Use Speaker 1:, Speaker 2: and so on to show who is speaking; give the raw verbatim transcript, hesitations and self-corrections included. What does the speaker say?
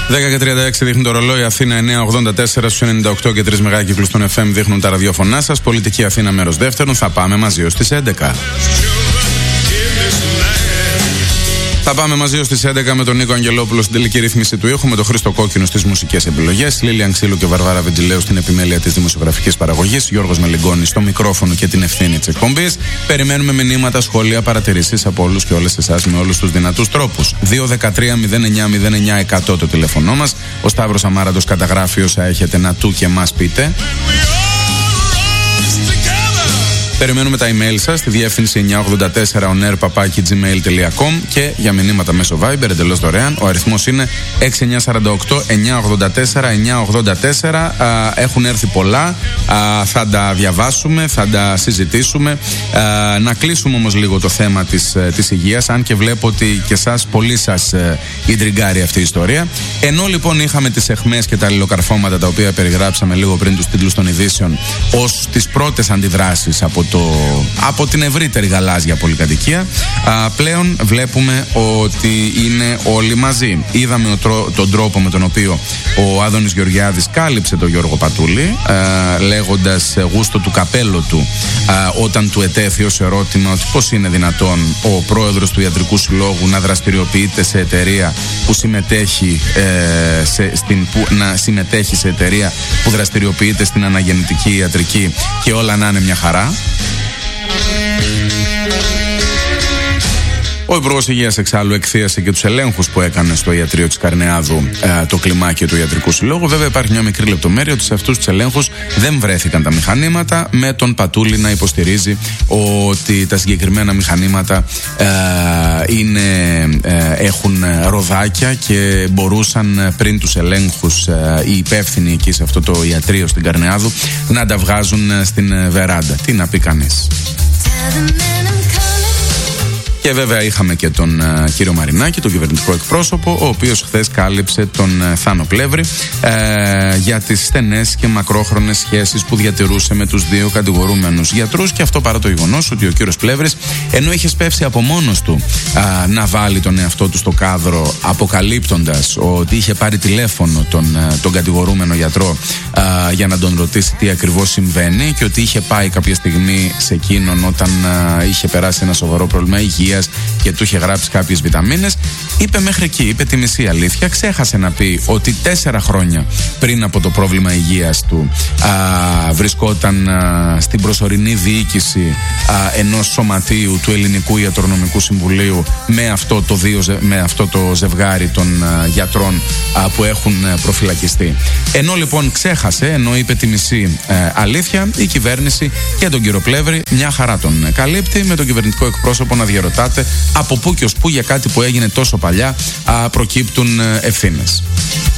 Speaker 1: δέκα και τριάντα έξι δείχνει το ρολόι. Αθήνα εννιά ογδόντα τέσσερα στους ενενήντα οκτώ και τρεις μεγάκυκλους των εφ εμ δείχνουν τα ραδιόφωνά σας. Πολιτική Αθήνα μέρος δεύτερον. Θα πάμε μαζί ως τις έντεκα. Θα πάμε μαζί ως τις έντεκα με τον Νίκο Αγγελόπουλο στην τελική ρύθμιση του ήχου, με τον Χρήστο Κόκκινο στις μουσικές επιλογές, Λίλιαν Ξύλου και Βαρβάρα Βεντζιλέου στην επιμέλεια της δημοσιογραφικής παραγωγής, Γιώργος Μελιγκόνης στο μικρόφωνο και την ευθύνη της εκπομπής. Περιμένουμε μηνύματα, σχόλια, παρατηρήσεις από όλους και όλες εσάς με όλους τους δυνατούς τρόπους. δύο δεκατρία μηδέν εννιά μηδέν εννιά εκατό το τηλέφωνό μας. Ο Σταύρος Αμάραντος καταγράφει όσα έχετε να του και μας πείτε. Περιμένουμε τα email σας στη διεύθυνση εννιά ογδόντα τέσσερα onair παπάκι τζι μέιλ τελεία κομ και για μηνύματα μέσω Viber εντελώς δωρεάν. Ο αριθμός είναι έξι εννιά τέσσερα οκτώ εννιά ογδόντα τέσσερα εννιά ογδόντα τέσσερα. Α, έχουν έρθει πολλά. Α, θα τα διαβάσουμε, θα τα συζητήσουμε. Α, να κλείσουμε όμως λίγο το θέμα της, της υγείας, αν και βλέπω ότι και εσάς πολύ σας ιντριγκάρει αυτή η ιστορία. Ενώ λοιπόν είχαμε τις αιχμές και τα αλληλοκαρφώματα τα οποία περιγράψαμε λίγο πριν τους τίτλους των ειδήσεων ως τις πρώτες αντιδράσεις από Το, από την ευρύτερη γαλάζια πολυκατοικία, α, πλέον βλέπουμε ότι είναι όλοι μαζί. Είδαμε ο τρό, τον τρόπο με τον οποίο ο Άδωνης Γεωργιάδης κάλυψε τον Γιώργο Πατούλη, α, λέγοντας γούστο του καπέλο του α, όταν του ετέθη ως ερώτημα ότι πώς είναι δυνατόν ο πρόεδρος του Ιατρικού Συλλόγου να δραστηριοποιείται σε εταιρεία που συμμετέχει, ε, σε, στην, που, να συμμετέχει σε εταιρεία που δραστηριοποιείται στην αναγεννητική ιατρική και όλα να είναι μια χαρά. Ο Υπουργός Υγείας εξάλλου εκθίασε και τους ελέγχους που έκανε στο ιατρείο της Καρνεάδου ε, το κλιμάκιο του Ιατρικού Συλλόγου. Βέβαια, υπάρχει μια μικρή λεπτομέρεια ότι σε αυτούς τους ελέγχους δεν βρέθηκαν τα μηχανήματα, με τον Πατούλη να υποστηρίζει ότι τα συγκεκριμένα μηχανήματα ε, είναι, ε, έχουν ροδάκια και μπορούσαν πριν τους ελέγχους ε, οι υπεύθυνοι εκεί σε αυτό το ιατρείο στην Καρνεάδου να τα βγάζουν στην βεράντα. Τι να πει κανείς. Και βέβαια είχαμε και τον uh, κύριο Μαρινάκη, τον κυβερνητικό εκπρόσωπο, ο οποίος χθες κάλυψε τον uh, Θάνο Πλεύρη uh, για τις στενές και μακρόχρονες σχέσεις που διατηρούσε με τους δύο κατηγορούμενους γιατρούς, και αυτό παρά το γεγονός ότι ο κύριος Πλεύρης, ενώ είχε σπεύσει από μόνος του uh, να βάλει τον εαυτό του στο κάδρο, αποκαλύπτοντας ότι είχε πάρει τηλέφωνο τον, uh, τον κατηγορούμενο γιατρό uh, για να τον ρωτήσει τι ακριβώς συμβαίνει, και ότι είχε πάει κάποια στιγμή σε εκείνον όταν uh, είχε περάσει ένα σοβαρό πρόβλημα υγείας και του είχε γράψει κάποιες βιταμίνες, είπε μέχρι εκεί, είπε τη μισή αλήθεια. Ξέχασε να πει ότι τέσσερα χρόνια πριν από το πρόβλημα υγείας του α, βρισκόταν α, στην προσωρινή διοίκηση α, ενός σωματείου του Ελληνικού Ιατρονομικού Συμβουλίου με αυτό το, δύο, με αυτό το ζευγάρι των α, γιατρών α, που έχουν α, προφυλακιστεί. Ενώ λοιπόν ξέχασε, ενώ είπε τη μισή α, αλήθεια, η κυβέρνηση και τον κύριο Πλεύρη μια χαρά τον καλύπτει, με τον κυβερνητικό εκπρόσωπο να διαρωτάται από πού και ως πού για κάτι που έγινε τόσο παλιά α, προκύπτουν ευθύνες.